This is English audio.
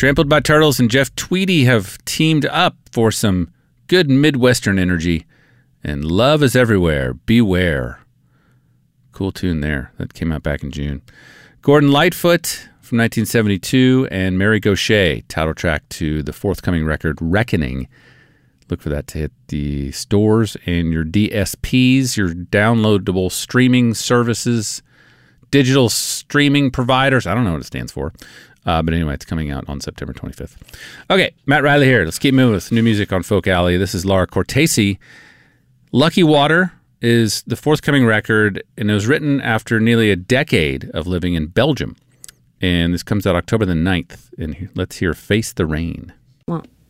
Trampled by Turtles and Jeff Tweedy have teamed up for some good Midwestern energy. And Love is Everywhere, Beware. Cool tune there. That came out back in June. Gordon Lightfoot from 1972 and Mary Gauthier, title track to the forthcoming record, Reckoning. Look for that to hit the stores and your DSPs, your downloadable streaming services, digital streaming providers. I don't know what it stands for. But anyway, it's coming out on September 25th. Okay, Matt Riley here. Let's keep moving with new music on Folk Alley. This is Laura Cortese. Lucky Water is the forthcoming record, and it was written after nearly a decade of living in Belgium. And this comes out October the 9th. And let's hear Face the Rain. 1,